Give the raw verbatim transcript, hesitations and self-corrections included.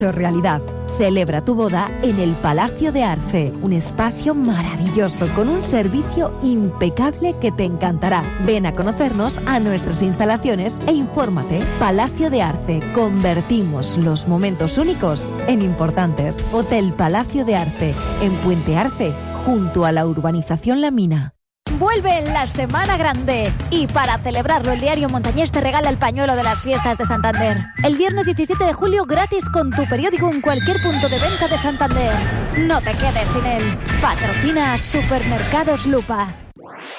realidad. Celebra tu boda en el Palacio de Arce, un espacio maravilloso con un servicio impecable que te encantará. Ven a conocernos a nuestras instalaciones e infórmate. Palacio de Arce, convertimos los momentos únicos en importantes. Hotel Palacio de Arce, en Puente Arce, junto a la urbanización La Mina. Vuelve la Semana Grande y para celebrarlo el Diario Montañés te regala el pañuelo de las fiestas de Santander. El viernes diecisiete de julio gratis con tu periódico en cualquier punto de venta de Santander. No te quedes sin él. Patrocina Supermercados Lupa.